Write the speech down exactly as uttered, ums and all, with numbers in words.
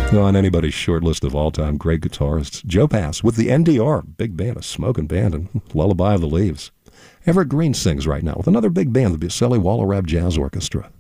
On anybody's short list of all-time great guitarists, Joe Pass with the N D R, big band, a smoking band, and Lullaby of the Leaves. Everett Green sings right now with another big band, the Bucelli Wallerab Jazz Orchestra.